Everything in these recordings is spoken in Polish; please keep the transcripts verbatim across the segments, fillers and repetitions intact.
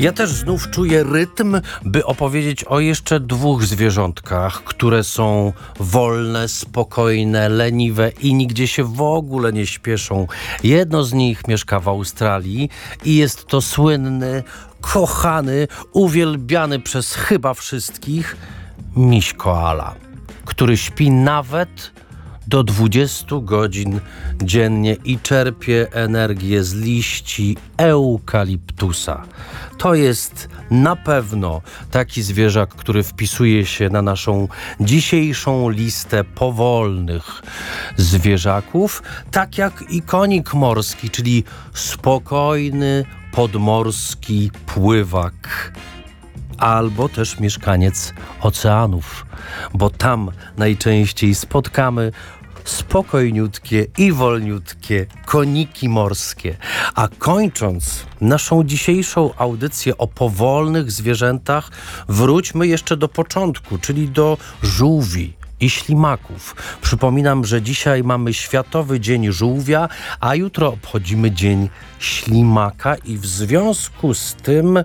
Ja też znów czuję rytm, by opowiedzieć o jeszcze dwóch zwierzątkach, które są wolne, spokojne, leniwe i nigdzie się w ogóle nie śpieszą. Jedno z nich mieszka w Australii i jest to słynny, kochany, uwielbiany przez chyba wszystkich miś koala, który śpi nawet do dwudziestu godzin dziennie i czerpie energię z liści eukaliptusa. To jest na pewno taki zwierzak, który wpisuje się na naszą dzisiejszą listę powolnych zwierzaków, tak jak i konik morski, czyli spokojny, podmorski pływak. Albo też mieszkaniec oceanów, bo tam najczęściej spotkamy spokojniutkie i wolniutkie koniki morskie. A kończąc naszą dzisiejszą audycję o powolnych zwierzętach, wróćmy jeszcze do początku, czyli do żółwi i ślimaków. Przypominam, że dzisiaj mamy Światowy Dzień Żółwia, a jutro obchodzimy Dzień Ślimaka i w związku z tym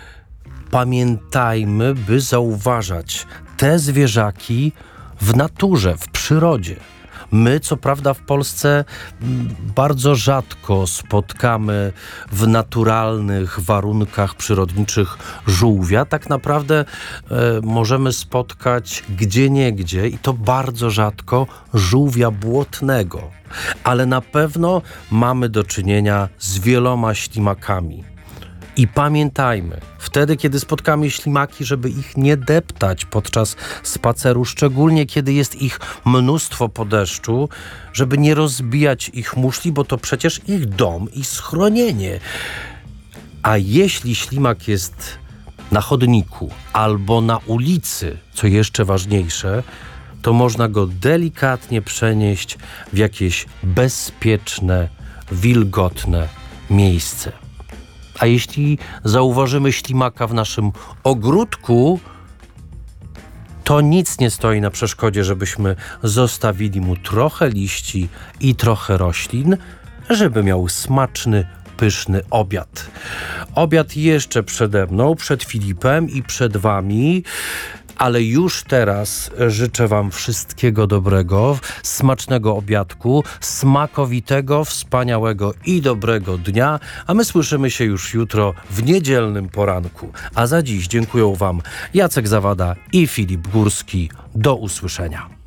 pamiętajmy, by zauważać te zwierzaki w naturze, w przyrodzie. My, co prawda, w Polsce bardzo rzadko spotkamy w naturalnych warunkach przyrodniczych żółwia. Tak naprawdę e, możemy spotkać gdzieniegdzie i to bardzo rzadko żółwia błotnego. Ale na pewno mamy do czynienia z wieloma ślimakami. I pamiętajmy, wtedy, kiedy spotkamy ślimaki, żeby ich nie deptać podczas spaceru, szczególnie kiedy jest ich mnóstwo po deszczu, żeby nie rozbijać ich muszli, bo to przecież ich dom i schronienie. A jeśli ślimak jest na chodniku albo na ulicy, co jeszcze ważniejsze, to można go delikatnie przenieść w jakieś bezpieczne, wilgotne miejsce. A jeśli zauważymy ślimaka w naszym ogródku, to nic nie stoi na przeszkodzie, żebyśmy zostawili mu trochę liści i trochę roślin, żeby miał smaczny, pyszny obiad. Obiad jeszcze przede mną, przed Filipem i przed wami. Ale już teraz życzę wam wszystkiego dobrego, smacznego obiadku, smakowitego, wspaniałego i dobrego dnia, a my słyszymy się już jutro w niedzielnym poranku. A za dziś dziękuję wam Jacek Zawada i Filip Górski. Do usłyszenia.